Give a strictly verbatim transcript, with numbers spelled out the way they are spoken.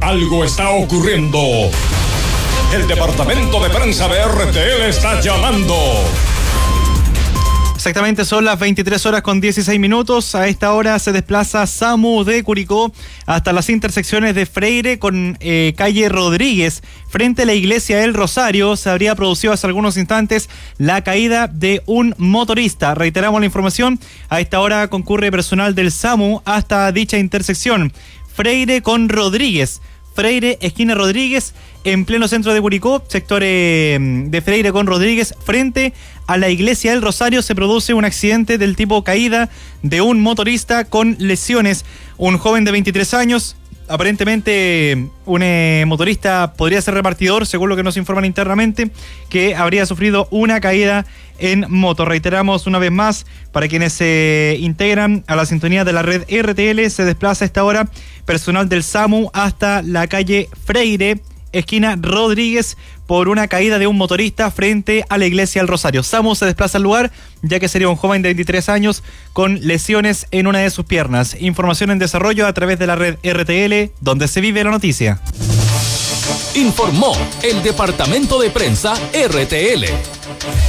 Algo está ocurriendo. El departamento de prensa de R T L está llamando. Exactamente, son las veintitrés horas con dieciséis minutos. A esta hora se desplaza SAMU de Curicó hasta las intersecciones de Freire con eh, calle Rodríguez. Frente a la iglesia del Rosario se habría producido hace algunos instantes la caída de un motorista. Reiteramos la información. A esta hora concurre personal del SAMU hasta dicha intersección. Freire con Rodríguez. Freire, esquina Rodríguez, en pleno centro de Curicó, sector eh, de Freire con Rodríguez, frente a la iglesia del Rosario, se produce un accidente del tipo caída de un motorista con lesiones. Un joven de veintitrés años, aparentemente un eh, motorista podría ser repartidor, según lo que nos informan internamente, que habría sufrido una caída en moto. Reiteramos una vez más, para quienes se integran a la sintonía de la red R T L, se desplaza a esta hora personal del SAMU hasta la calle Freire, esquina Rodríguez, por una caída de un motorista frente a la iglesia del Rosario. SAMU se desplaza al lugar, ya que sería un joven de veintitrés años con lesiones en una de sus piernas. Información en desarrollo a través de la red R T L, donde se vive la noticia. Informó el departamento de prensa R T L.